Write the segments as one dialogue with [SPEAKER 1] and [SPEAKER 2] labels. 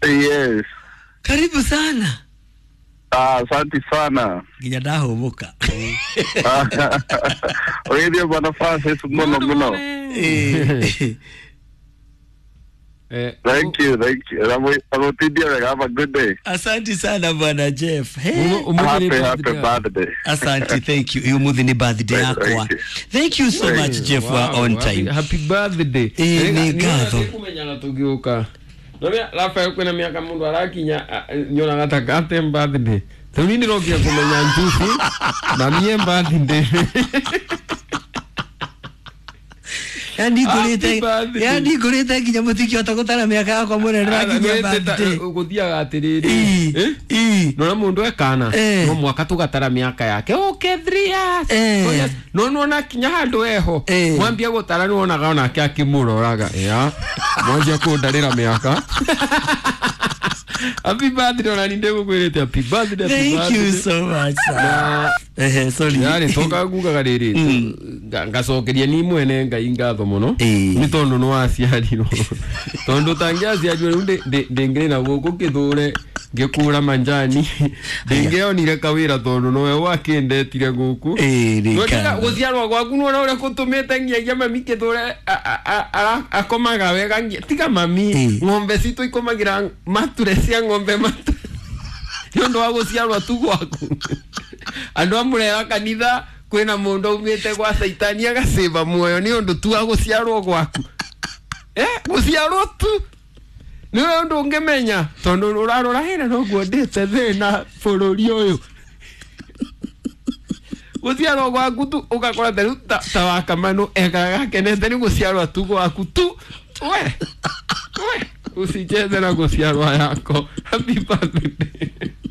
[SPEAKER 1] Yes.
[SPEAKER 2] Karibu sana.
[SPEAKER 1] Asante sana.
[SPEAKER 2] Ginyada hoboka.
[SPEAKER 1] Radio Bwana Francis mno. Thank you. Have a good day.
[SPEAKER 2] Asante sana Bwana Jeff.
[SPEAKER 1] Happy birthday.
[SPEAKER 2] Asante, thank you. Umuthi ni birthday yako. Thank you so much Jeff, on time.
[SPEAKER 3] Happy birthday.
[SPEAKER 2] Ni gatho.
[SPEAKER 3] Kumenyana tugiuka. Nobia Rafael kwena miaka mundu arakinya nyona gatakate birthday. Tuni rogia kumenya njufi na mie birthday.
[SPEAKER 2] Yani goreta kinya mutiki otakutara miaka yako mure rakinya birthday.
[SPEAKER 3] Uguthia gatiriri. No mundu ekana. No mwaka tugatara miaka yake. Okay 3 years. No na kinya handu eho. Mwambia gutara ni wonaga ona ake akimuroraga. Ya. Mwambia kundarira miaka. Happy birthday ona ninde gukwirite happy birthday.
[SPEAKER 2] Thank you so much. Sorry.
[SPEAKER 3] Yani toka guga gariri. Ngacokeria ni mwene ngai ngatho muno. Ni tondu no aciarirwo. Tondu tangiaciarirwo ndingire na guku kithure ngikura manjani. Ndingeonire kawira tondu nowe wakindetire guku. Ndika guciarwa gwaku no ore kutumite ngiagia mami kithure akomaga wega tiga mami ng'ombe cito ikomagira mature cia ng'ombe matu. Ndondo wa guciarwa tu gwaku. Andu amurera kanitha kwena mundu umite kwa saitani agaceba muoyo ni undu tu aguciarwo gwaku. Guciarwo tu ni undu ungemenya tondu urarora hena no guondete thina bururi uyu. Guciarwo gwaku tu ugakora teru ta wakamano ekaga kenete ni guciarwo tu gwaku tu. We usicheze na guciarwa yako. Happy birthday.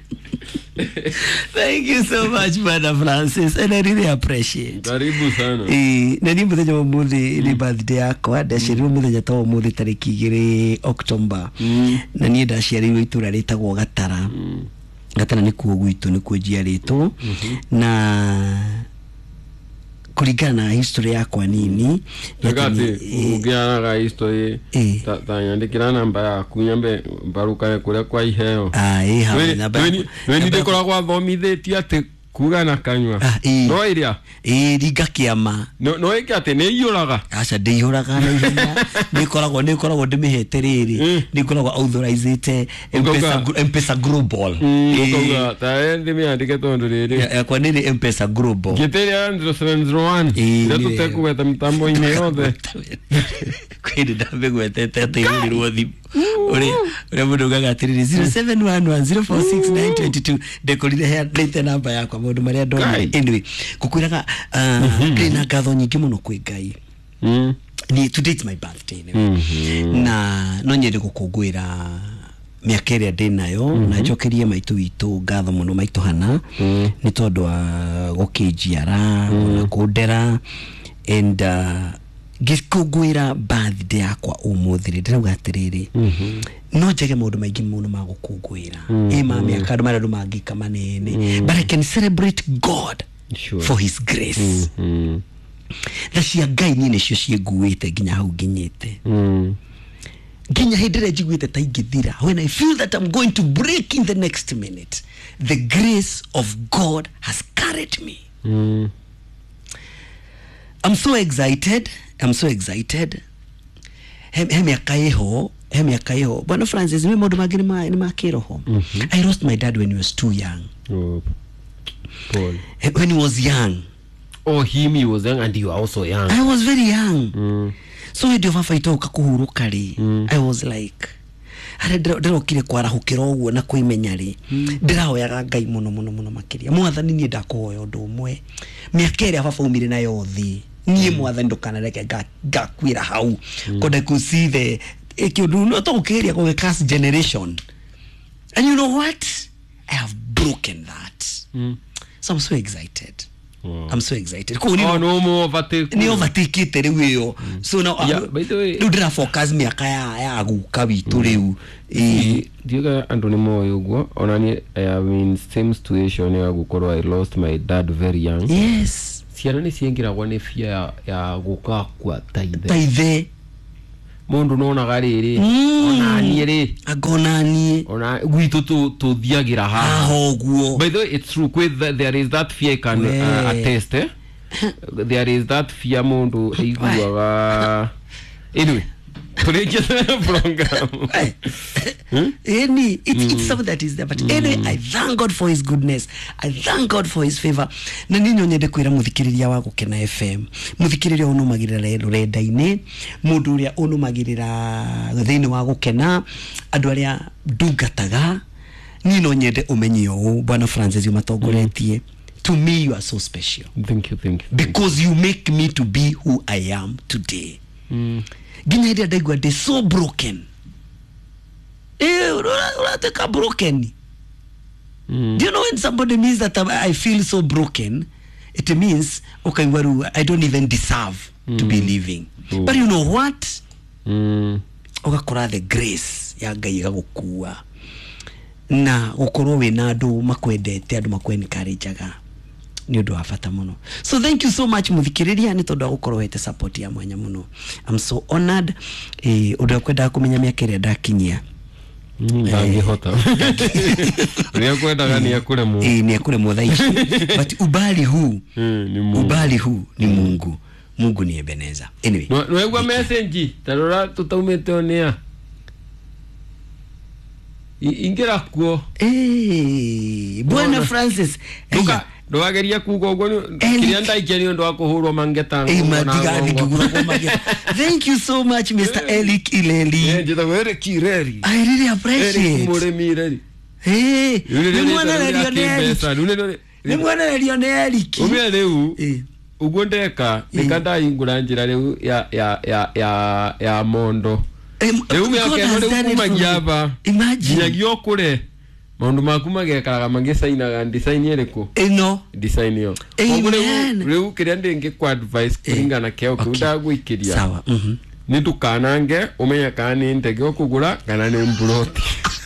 [SPEAKER 2] Thank you so much, Brother Francis, and I really appreciate.
[SPEAKER 3] Karibu sana.
[SPEAKER 2] Nani muthenya wa muthi ni birthday yako, ndaciarirwo muthenya ta wa muthi tariki 2 October. Na ni ndaciarirwo itura ritagwo Gatara. Gatara ni kuo gwitu ni kuo jiarito. Na kuligana na history yako nini
[SPEAKER 3] yakati ugiana history ta nyandikira namba yaku nyambe mbaruka kuria kwa iheo we ni dekora kwa thomithetie ati kuga na kanywa no iria
[SPEAKER 2] riga kiama
[SPEAKER 3] no ikate ne iyuraga
[SPEAKER 2] aca ndiyuraga na ihenya nikoragwo ndimihete riri nikoragwo authorized M-Pesa Global
[SPEAKER 3] ngoga ta ndimi andike tondu riri
[SPEAKER 2] yakwa ni M-Pesa Global
[SPEAKER 3] giteria 0701 ndeto tekuweta mitambo ine yothe
[SPEAKER 2] kwende ndabegwetete atirirwo thimu uri mundu gagatiriri 0711046922 ndekorire he late number yakwa mundu maria ndona anyway kukwiraga ndina ngatho nyingi muno kwi Ngai ni today is my birthday na no nyende gukungwira miaka iria ndinayo na njokerie maitu witu ngatho muno maitu hana ni tondu wa gukinjiara na kundera and gikungwira birthday yakwa umuthiri ndiraga atiriri no njege maundu maingi muno ma gukungwira mami akadu maradu mangika manene but I can celebrate God for his grace the cia Ngai ni nicio cienguite nginya hau nginyite nginya hindire njiguite ta ingithira when I feel that I'm going to break in the next minute the grace of God has carried me. I'm so excited. Miaka iho Bwana Francis mimi mundu magiri ni makiroho. I lost my dad when he was too young.
[SPEAKER 3] Paul.
[SPEAKER 2] When he was young.
[SPEAKER 3] Oh, he was young and you were also young.
[SPEAKER 2] I was very young. So ndio fafaito ukakuhuruka ri. I was like ndirokire kwarahukira uguo na kuimenya ri ndirahoyaga Ngai muno makiria mwathani ni ndakuhoya undu umwe miaka iria baba umire nayo thi nie mwathani ndukanareke ngakwira hau konde ku see the ekiundu no to ukiria go cast generation and you know what I have broken that so I'm so excited. I'm so excited.
[SPEAKER 3] No more overtake.
[SPEAKER 2] Ni overtake riu so now
[SPEAKER 3] by the way
[SPEAKER 2] do dra focus miaka ya guka bitu riu
[SPEAKER 3] diga andoni moyo uguo onani I am in same situation ya gukorwo I lost my dad very young.
[SPEAKER 2] Yes.
[SPEAKER 3] Ciana ni ciengira gwa ni fia ya guka kwa taithe. mundu nona gariri ona niere
[SPEAKER 2] agona nie
[SPEAKER 3] ona gwitu to thiagira ha
[SPEAKER 2] hoguo.
[SPEAKER 3] by the way it's true there is that fear can attest there is that fear mundu eiguaga anyway it's something that is there, but anyway, I thank God for his goodness. I thank God for his favor. Na ninyo nyende kwira muthikiriria wa Gukena FM. Muthikiriria ono magirira rurenda-ini, mundu uria ono magirira thiini wa Gukena, andu aria ndungataga. Nino nyende umenye o Bwana Francis umatongoretie. To me you are so special. Thank you.
[SPEAKER 2] Because you make me to be who I am today. Ginya dia daigwa they so broken. Unataka broken. Do you know when somebody means that I feel so broken, it means okay, I don't even deserve to be living. But you know what? Ukakora the grace ya Ngai igagukua. Na ukorwo wina andu makwendete, andu makwencourageaga. Ni undu wa bata muno. So thank you so much muthikiriria ni tondu gukorwo wete support ya mwanya muno. I'm so honored. Undu kwenda kumenya miaka ire ndakinyia.
[SPEAKER 3] Ngihota. Ni kwenda gani ya kule mu.
[SPEAKER 2] Ni akule mu thaici. But ubali huu ni Mungu. Ubali huu ni Mungu. Mungu ni Ebeneza. Anyway.
[SPEAKER 3] Nwegwa message tarora tutaumete onia. Ingira kuo.
[SPEAKER 2] Bwana Francis.
[SPEAKER 3] Ndoageria kugo gwo kiria ndaikia ni ndo akuhurwo mangeta
[SPEAKER 2] Thank you so much Mr. Eric Ileli.
[SPEAKER 3] Njita were kireri.
[SPEAKER 2] I really appreciate.
[SPEAKER 3] Mure mireri.
[SPEAKER 2] Ni mwana Eric.
[SPEAKER 3] Umia leu. Ugondeka nikanda ingura njira leu ya mondo. Leu miaka leu kumanyaba.
[SPEAKER 2] Imagine.
[SPEAKER 3] Nyagio kure. Maundu maku magekaraga mangisainaga design yereko design yo reu kiria ndingi kwa advice kuringana keo kuda gwikiria
[SPEAKER 2] sawa
[SPEAKER 3] ni dukanange umenya kana ndege okugura kana ni mbroti.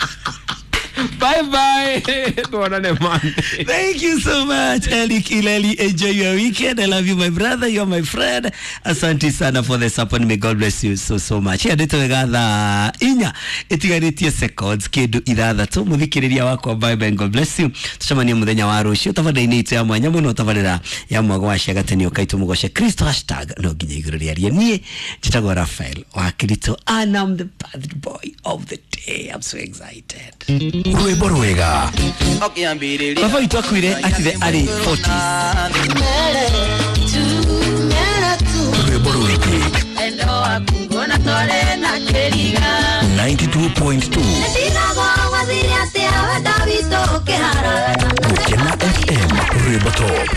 [SPEAKER 3] Bye.
[SPEAKER 2] Thank you so much, Eric Ileli. Enjoy your weekend. I love you, my brother. You're my friend. Asante sana for the support. May God bless you so much. Here dito gatha inya itiganitie seconds kindu ithathatu muthikiriria wakwa bye. God bless you. Tucemania muthenya wa rucio tafadhali itu ya mwanya muno tafadhali ya mwago wa ciagatani ukaitu mugoshe Kristo #no nginya iguru riarie nie njitagwo Rafael wa Kirito and I'm the bad boy of the day. I'm so excited.
[SPEAKER 4] Rwebo rwega
[SPEAKER 2] Baba itu akwire atithe ari 40s.
[SPEAKER 4] Rwebo rwegi 92.2 Gukena FM Rwebo Top.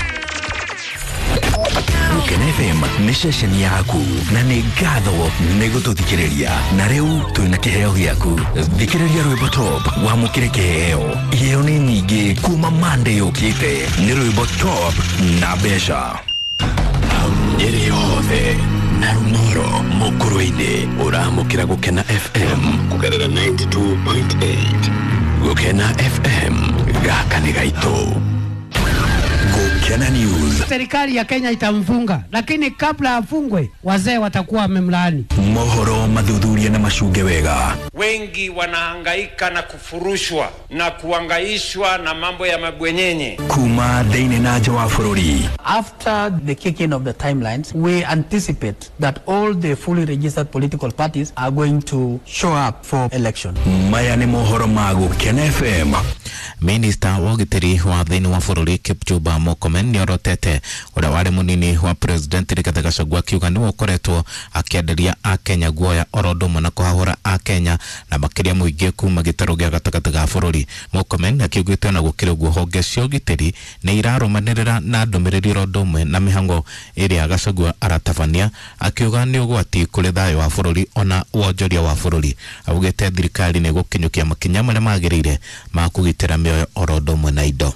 [SPEAKER 4] Gukena FM ni session yaku na ni gatho negututhikiriria na riu twina kiheo giaku. Thikiriria Rwebo Top wamukire kiheo. Iheo ni nyingi kuma Monday ukite ni Rwebo Top na besha nyeri yothe na Rumoro Mukuruini uramukira Gukena FM kugerera 92.8 Gukena FM gaka ni gaito. Gukena News.
[SPEAKER 5] Serikali ya Kenya itamfunga, lakini kabla afungwe wazee watakuwa wamemlaani.
[SPEAKER 4] Mohoro madhudhuria na mashuge wega.
[SPEAKER 6] Wengi wanahangaika na kufurushwa na kuangaishwa na mambo ya mabwenyenye.
[SPEAKER 4] Kuma deine na jawa furori.
[SPEAKER 5] After the kicking of the timelines, we anticipate that all the fully registered political parties are going to show up for election.
[SPEAKER 4] Maya ni mohoro magu Gukena FM.
[SPEAKER 7] Minister wa gitiri wa thini wa furori Kipchumba Murkomen ni orotete ura wari munini wa president Rigathi Gachagua kiuga ni ukoretwo akienderia Akenya guoya orodomo na kuhahura Akenya na makiria muingi kuma gitaro gia gatagati ga furori. Murkomen akiugite na gukira guo honge cio gitiri ni irarumanirira na ndumiriri orodomwe na mihango iria Gachagua aratabania akiuga ni ugwati kuri thayo wa furori ona wonjoria wa furori. Augite thirikari ni gukinyukia makinya maria magirire ma kugitira mioyo orodomwe na indo.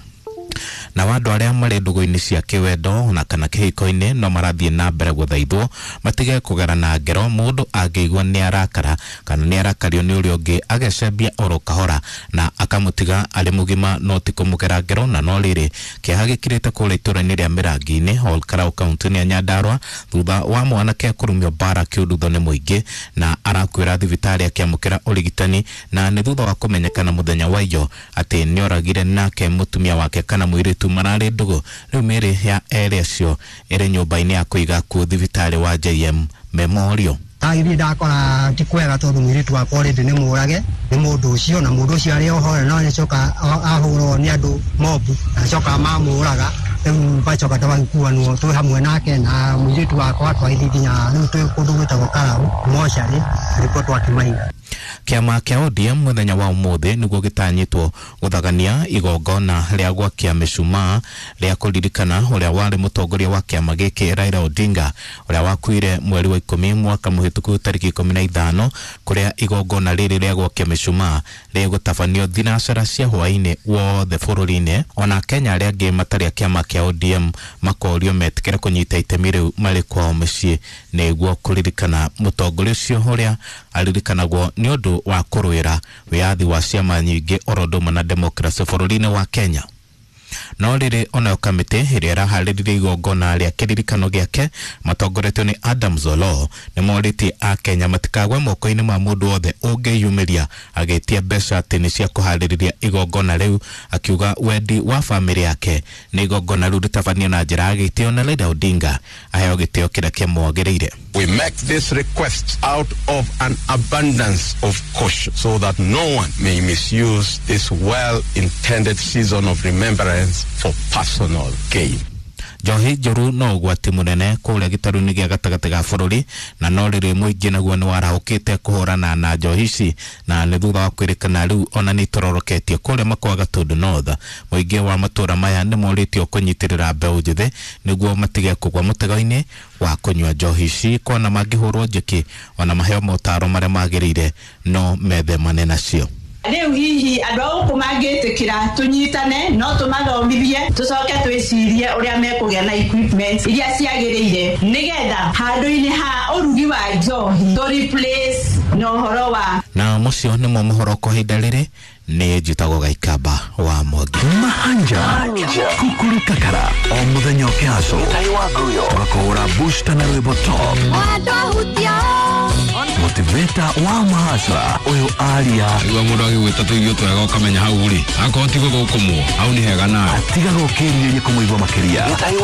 [SPEAKER 7] na wandu aria mari ndugu-ini cia kiwendo na kana kihiko-ini no marathie na mbere guthaithwo matige kugerana ngero mundu angĩigua ni arakara kana ni arakario ni uri ungi agecembia oro kahora na akamutiga ari mugima no ti kumugera ngero na no riri kiaha gikirite kũrĩa itũra-inĩ rĩa Mĩrangi-inĩ Ol Karau kaunti-inĩ ya Nyandarua thutha wa mwanake kurumio bara kiundutho ni muingi na arakwira thibitari akiamukira urigitani na ni thutha wa kumenyekana muthenya wa iyo ati ni oragire nake mutumia wake kana muiritu marari ndugu riu mĩĩrĩ ya erĩ acio ĩrĩ nyũmba-inĩ ya kũiga kuo thibitari wa JM Memorial.
[SPEAKER 8] Agithii ndakora ti kwega tondu mwiritu wakwa already ni murage ni mundu ucio na mundu ucio ari oho no nicoka ahurwo ni andu mobu acoka mamuraga riu bacoka twagikuanwo twi hamwe nake na mwiritu wakwa twaithii nginya riu twi kundu gwitagwo Karau mochari riko twakimaina.
[SPEAKER 7] Kiama kia ODM muthenya wa umuthi niguo gitanyitwo guthagania igongona ria gwakia mishumaa ria kuririkana uria wari mutongoria wa kiama giki Raila Odinga uria wakuire mweri wa 10 mwaka muhituku tariki 15 kuria igongona riri ria gwakia mishumaa ria gutabanio thinacara cia hwaini wothe bururi-ini ona Kenya aria angi matari kiama kia ODM makorio metikire kunyita itemi riu mari kwao mucii niguo kuririkana mutongoria ucio uria aririkanagwo ni undu wa kurwira wiathi wa ciama nyingi orodoma na demokrasi bururi-ini wa Kenya. No riri ona kamite iria irahariririe igongona ria kiririkano giake matongoretio ni Adam Zolo ni moriti a Kenya matikagwe moko-ini ma mundu wothe ungiyumiria agetia mbeca ati ni cia kuhaririria igongona riu akiuga wendi wa family yake ni igongona riu ritabanio na njira ya gitio na Raila Odinga aheo gitio kiria kimwagiriire.
[SPEAKER 9] We make this request out of an abundance of caution so that no one may misuse this well-intended season of remembrance for personal gain.
[SPEAKER 7] Njohi njũru no ũgwati mũnene kũrĩa gĩtarũ-inĩ gĩa gatagatĩ ga bũrũri na no rĩrĩ mũingĩ naguo nĩ warahũkĩte kũhũrana na njohi ici na nĩ thutha wa kwĩrĩkana rĩu ona nĩ itororoketie kũrĩa Makwa Gatũndũ North. Mũingĩ wa matũra maya nĩ morĩtio kũnyitĩrĩra mbeũ njĩthĩ nĩguo matige kũgwa mũtego-inĩ wa kũnyua njohi ici kuona mangĩhũrwo njeki ona maheo motaro marĩa magĩrĩire no methemane nacio.
[SPEAKER 10] Leo hihi andu auku mangitikira tunyitane no tumathomithie tucoke twicirie uria mekugia na equipment iria ciagirire nigetha handu-ini ha urugi wa njohi to replace no horo wa
[SPEAKER 7] na mucio ni mo mohoro kwa hinda riri ni njitagwo Gaikamba wa Mwangi
[SPEAKER 4] mahanja kukuru kakara o muthenya kiaso twakora booster na rwimbo top motivator wa mahasla uyu aria
[SPEAKER 11] igwa mundu agigwita tuigio twega ukamenya hau ri akorwo ti guthukumwo hau ni hega na
[SPEAKER 4] atiga gukiriria kumuigwa makiria